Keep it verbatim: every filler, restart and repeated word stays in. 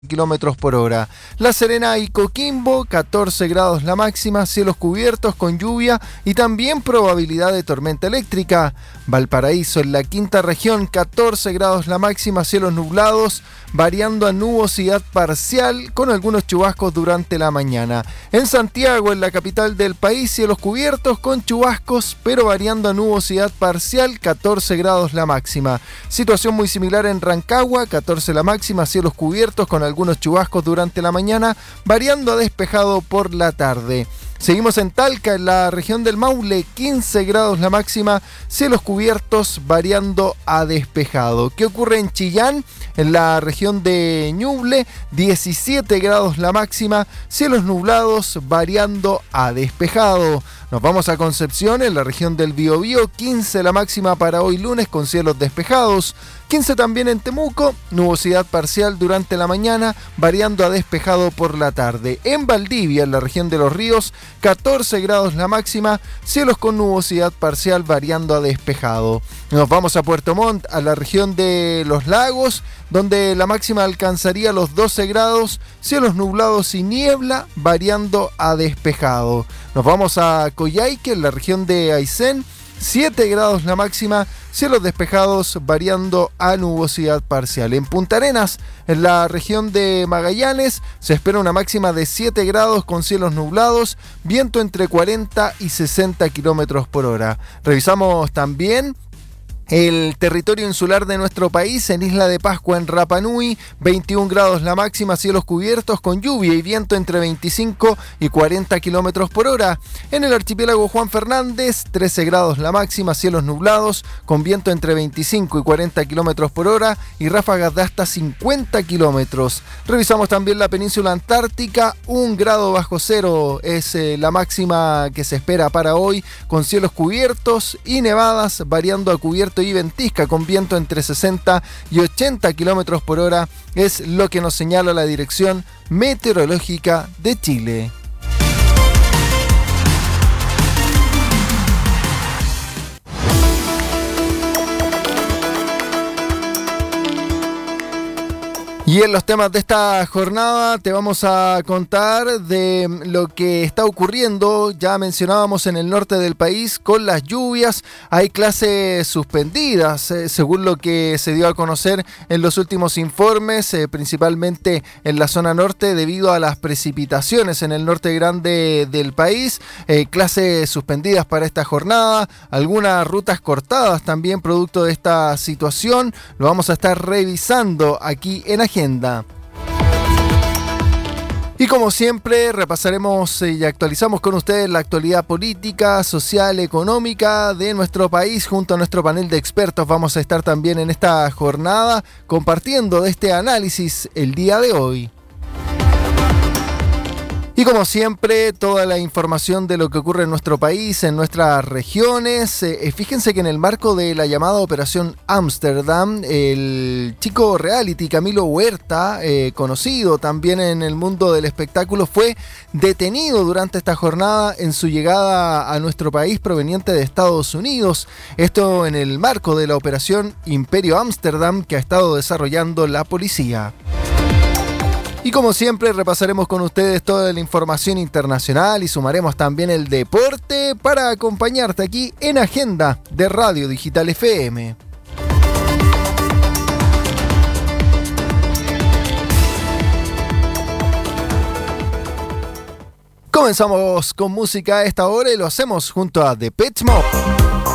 kilómetros por hora. La Serena y Coquimbo, catorce grados la máxima, cielos cubiertos con lluvia y también probabilidad de tormenta eléctrica. Valparaíso, en la quinta región, catorce grados la máxima, cielos nublados, variando a nubosidad parcial con algunos chubascos durante la mañana. En Santiago, en la capital del país, cielos cubiertos con chubascos, pero variando a nubosidad parcial, catorce grados la máxima. Situación muy similar en Rancagua, catorce la máxima, cielos cubiertos con algunos chubascos durante la mañana, variando a despejado por la tarde. Seguimos en Talca, en la región del Maule, quince grados la máxima, cielos cubiertos, variando a despejado. ¿Qué ocurre en Chillán? En la región de Ñuble, diecisiete grados la máxima, cielos nublados, variando a despejado. Nos vamos a Concepción, en la región del Biobío, quince la máxima para hoy lunes con cielos despejados. quince también en Temuco, nubosidad parcial durante la mañana, variando a despejado por la tarde. En Valdivia, en la región de Los Ríos, catorce grados la máxima, cielos con nubosidad parcial variando a despejado. Nos vamos a Puerto Montt, a la región de Los Lagos, donde la máxima alcanzaría los doce grados, cielos nublados y niebla, variando a despejado. Nos vamos a Coyhaique, en la región de Aysén, siete grados la máxima, cielos despejados variando a nubosidad parcial. En Punta Arenas, en la región de Magallanes, se espera una máxima de siete grados con cielos nublados, viento entre cuarenta y sesenta kilómetros por hora. Revisamos también el territorio insular de nuestro país. En Isla de Pascua, en Rapa Nui, veintiún grados la máxima, cielos cubiertos con lluvia y viento entre veinticinco y cuarenta kilómetros por hora. En el archipiélago Juan Fernández, trece grados la máxima, cielos nublados con viento entre veinticinco y cuarenta kilómetros por hora y ráfagas de hasta cincuenta kilómetros. Revisamos también la península antártica, un grado bajo cero es eh, la máxima que se espera para hoy, con cielos cubiertos y nevadas variando a cubierto y ventisca con viento entre sesenta y ochenta kilómetros por hora, es lo que nos señala la Dirección Meteorológica de Chile. Y en los temas de esta jornada te vamos a contar de lo que está ocurriendo. Ya mencionábamos en el norte del país con las lluvias. Hay clases suspendidas, eh, según lo que se dio a conocer en los últimos informes, eh, principalmente en la zona norte debido a las precipitaciones en el norte grande del país. Eh, clases suspendidas para esta jornada, algunas rutas cortadas también producto de esta situación. Lo vamos a estar revisando aquí en Agenda. Y como siempre repasaremos y actualizamos con ustedes la actualidad política, social, económica de nuestro país. Junto a nuestro panel de expertos vamos a estar también en esta jornada compartiendo este análisis el día de hoy. Y como siempre, toda la información de lo que ocurre en nuestro país, en nuestras regiones. Eh, fíjense que en el marco de la llamada Operación Ámsterdam, el chico reality Camilo Huerta, eh, conocido también en el mundo del espectáculo, fue detenido durante esta jornada en su llegada a nuestro país proveniente de Estados Unidos. Esto en el marco de la Operación Imperio Ámsterdam que ha estado desarrollando la policía. Y como siempre repasaremos con ustedes toda la información internacional y sumaremos también el deporte para acompañarte aquí en Agenda de Radio Digital F M. Comenzamos con música a esta hora y lo hacemos junto a Depeche Mode.